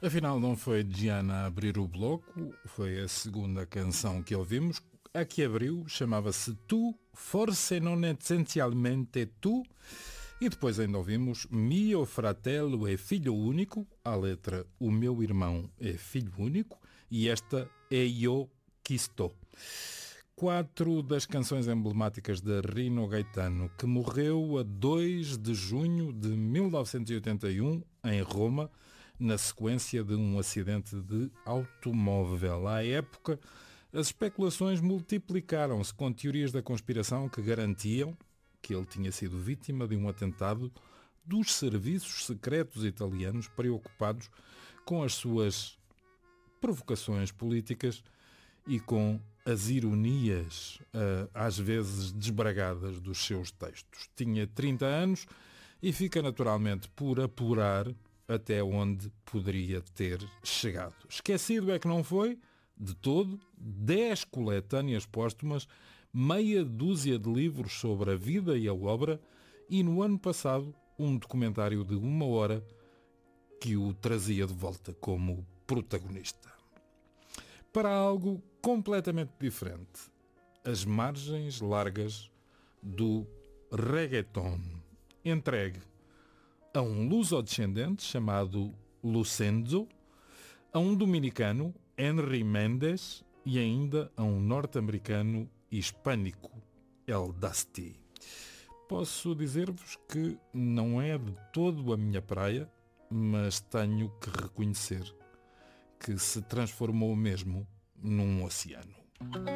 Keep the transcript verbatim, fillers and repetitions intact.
Afinal, não foi Gianna a abrir o bloco, foi a segunda canção que ouvimos. A que abriu chamava-se Tu, Forse non essenzialmente tu. E depois ainda ouvimos Mio fratello é filho único, à letra O meu irmão é filho único, e esta é Io que estou. Quatro das canções emblemáticas de Rino Gaetano, que morreu a dois de junho de mil novecentos e oitenta e um, em Roma, na sequência de um acidente de automóvel. À época, as especulações multiplicaram-se com teorias da conspiração que garantiam que ele tinha sido vítima de um atentado dos serviços secretos italianos preocupados com as suas provocações políticas e com as ironias, às vezes desbragadas, dos seus textos. Tinha trinta anos e fica naturalmente por apurar até onde poderia ter chegado. Esquecido é que não foi, de todo, dez coletâneas póstumas, meia dúzia de livros sobre a vida e a obra e, no ano passado, um documentário de uma hora que o trazia de volta como protagonista. Para algo completamente diferente, as margens largas do reggaeton, entregue a um luso-descendente chamado Lucenzo, a um dominicano, Henry Mendes, e ainda a um norte-americano hispânico, El Dusty. Posso dizer-vos que não é de todo a minha praia, mas tenho que reconhecer que se transformou mesmo num oceano.